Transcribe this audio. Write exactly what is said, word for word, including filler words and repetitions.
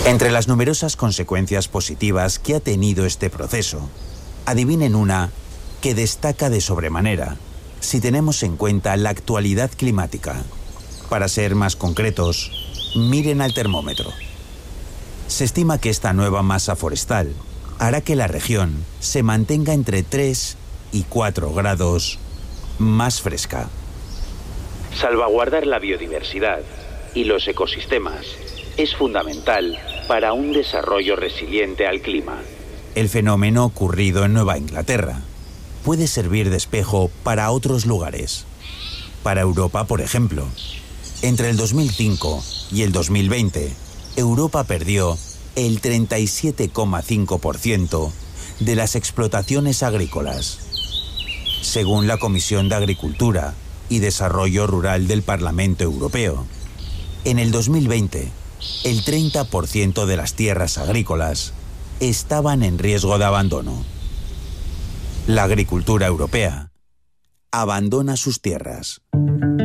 Entre las numerosas consecuencias positivas que ha tenido este proceso, adivinen una que destaca de sobremanera si tenemos en cuenta la actualidad climática. Para ser más concretos, miren al termómetro. Se estima que esta nueva masa forestal hará que la región se mantenga entre tres y cuatro grados más fresca. Salvaguardar la biodiversidad y los ecosistemas es fundamental para un desarrollo resiliente al clima. El fenómeno ocurrido en Nueva Inglaterra puede servir de espejo para otros lugares. Para Europa, por ejemplo, entre el dos mil cinco y el dos mil veinte, Europa perdió el treinta y siete coma cinco por ciento de las explotaciones agrícolas. Según la Comisión de Agricultura y Desarrollo Rural del Parlamento Europeo, en el dos mil veinte, el treinta por ciento de las tierras agrícolas estaban en riesgo de abandono. La agricultura europea abandona sus tierras.